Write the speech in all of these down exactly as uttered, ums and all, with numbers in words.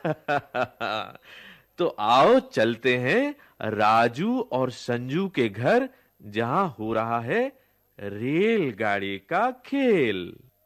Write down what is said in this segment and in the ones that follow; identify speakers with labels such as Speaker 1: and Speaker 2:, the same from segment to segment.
Speaker 1: तो आओ चलते हैं राजू और संजू के घर, जहां हो रहा है रेलगाड़ी का खेल।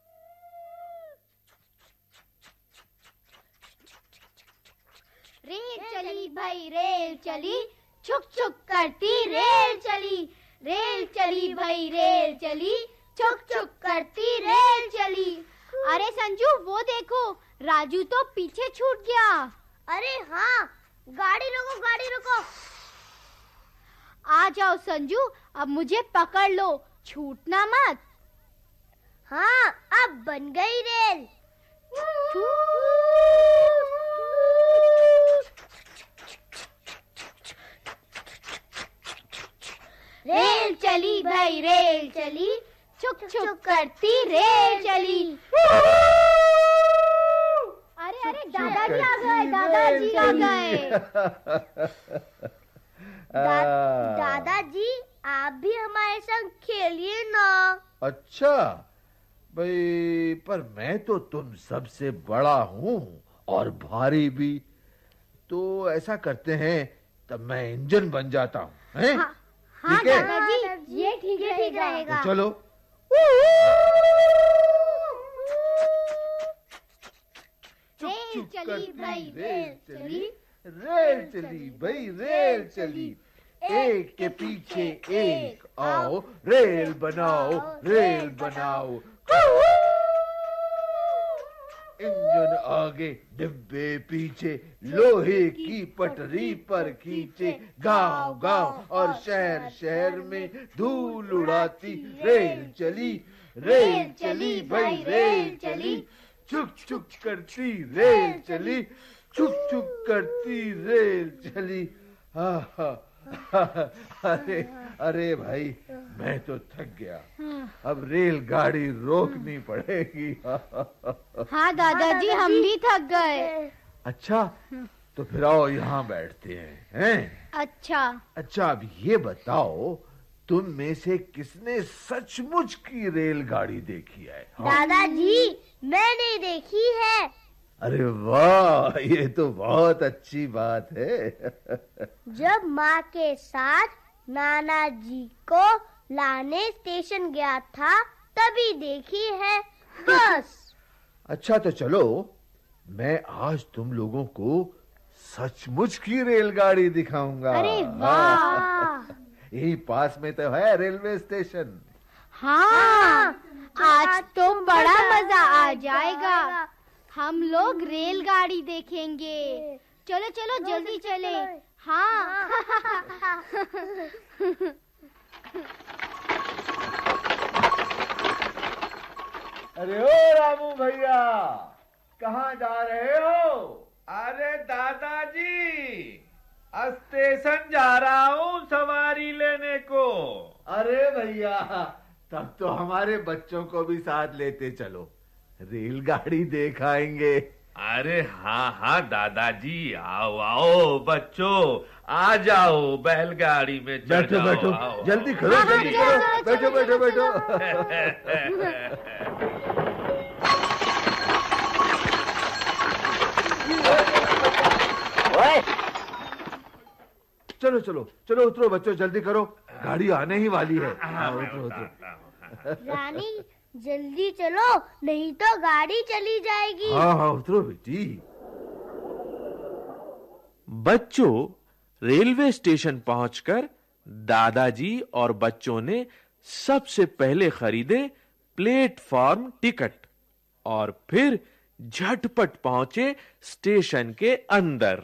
Speaker 2: रेल चली भाई रेल चली, छुक छुक करती रेल चली। रेल चली भाई रेल चली, छुक छुक करती रेल चली। अरे संजू, वो देखो, राजू तो पीछे छूट गया।
Speaker 3: अरे हाँ, गाड़ी रोको गाड़ी रोको।
Speaker 2: आ जाओ संजू, अब मुझे पकड़ लो, छूटना मत।
Speaker 3: हाँ, अब बन गई रेल।
Speaker 2: रेल चली भाई रेल चली, छुक छुक करती रेल चली। अरे अरे दादाजी आ गए, दादाजी आ गए।
Speaker 3: दा, दादाजी, आप भी हमारे संग खेलिए ना।
Speaker 4: अच्छा भाई, पर मैं तो तुम सबसे बड़ा हूँ और भारी भी। तो ऐसा करते हैं, तब मैं इंजन बन जाता हूँ, हैं?
Speaker 2: हाँ, हाँ
Speaker 4: ठीक है?
Speaker 2: दादाजी, ये ठीक रहेगा।
Speaker 4: तो चलो।
Speaker 2: रेल चली भाई रेल चली,
Speaker 4: रेल चली भाई रेल चली, एक के पीछे एक आओ, रेल बनाओ रेल बनाओ। इंजन आगे डिब्बे पीछे, लोहे की पटरी पर खींचे, गांव गांव और शहर शहर में धूल उड़ाती रेल चली। रेल चली भाई रेल चली, छुक छुक करती रेल चली, छुक छुक करती रेल चली। हा हा अरे अरे भाई, मैं तो थक गया, अब रेलगाड़ी रोकनी पड़ेगी।
Speaker 2: हाँ दादाजी, हम भी थक गए।
Speaker 4: अच्छा, तो फिर आओ यहाँ बैठते हैं, हैं?
Speaker 2: अच्छा
Speaker 4: अच्छा, अब ये बताओ, तुम में से किसने सचमुच की रेलगाड़ी देखी है? हाँ?
Speaker 3: दादाजी, मैंने देखी है।
Speaker 4: अरे वाह, ये तो बहुत अच्छी बात है।
Speaker 3: जब माँ के साथ नाना जी को लाने स्टेशन गया था, तभी देखी है, बस।
Speaker 4: अच्छा, तो चलो, मैं आज तुम लोगों को सचमुच की रेलगाड़ी दिखाऊंगा।
Speaker 2: अरे वाह,
Speaker 4: यही पास में तो है रेलवे स्टेशन।
Speaker 2: हाँ, आज तो बड़ा मजा आ जाएगा। हम लोग रेलगाड़ी देखेंगे। चलो चलो जल्दी चले। हाँ।
Speaker 4: अरे ओ रामू भैया, कहाँ जा रहे हो?
Speaker 1: अरे दादाजी, स्टेशन जा रहा हूँ सवारी लेने को।
Speaker 4: अरे भैया, तब तो हमारे बच्चों को भी साथ लेते चलो, रेलगाड़ी देख आएंगे।
Speaker 1: अरे हाँ हाँ दादाजी, आओ आओ बच्चों, आ जाओ बैलगाड़ी में चढ़
Speaker 4: बैठो
Speaker 1: जाओ।
Speaker 4: बैठो,
Speaker 1: आओ,
Speaker 4: जल्दी
Speaker 1: आओ।
Speaker 4: करो
Speaker 2: हाँ,
Speaker 4: जल्दी
Speaker 2: हाँ,
Speaker 4: करो,
Speaker 2: चलो,
Speaker 4: बैठो
Speaker 2: चलो,
Speaker 4: बैठो
Speaker 2: चलो,
Speaker 4: बैठो। चलो चलो चलो, उतरो बच्चों, जल्दी करो, गाड़ी आने ही वाली है। हाँ, उतरो उतरो।
Speaker 3: रानी, जल्दी चलो, नहीं तो गाड़ी चली जाएगी।
Speaker 4: हाँ हाँ, उतरो बेटी।
Speaker 1: बच्चों, रेलवे स्टेशन पहुंचकर दादाजी और बच्चों ने सबसे पहले खरीदे प्लेटफॉर्म टिकट और फिर झटपट पहुंचे स्टेशन के अंदर।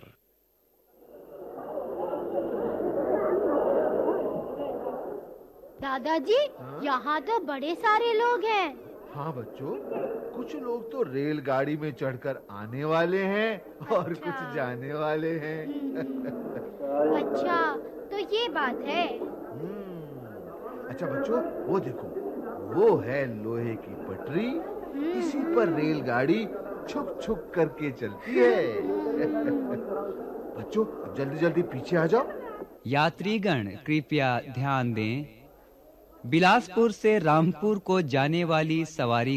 Speaker 2: दादाजी, यहाँ तो बड़े सारे लोग हैं।
Speaker 4: हाँ बच्चों, कुछ लोग तो रेलगाड़ी में चढ़कर आने वाले हैं और
Speaker 2: अच्छा।
Speaker 4: कुछ जाने वाले हैं।
Speaker 2: अच्छा, तो ये बात है।
Speaker 4: हम्म, अच्छा बच्चों, वो देखो, वो है लोहे की पटरी, इसी पर रेलगाड़ी छुक छुक करके चलती है। बच्चों, अब जल्दी जल्दी पीछे आ जाओ।
Speaker 5: यात्रीगण कृपया ध्यान दें, बिलासपुर से रामपुर को जाने वाली सवारी